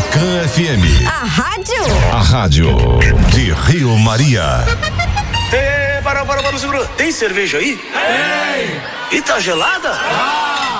Fan FM. A rádio de Rio Maria. Para, segura. Tem cerveja aí? Tem. E tá gelada?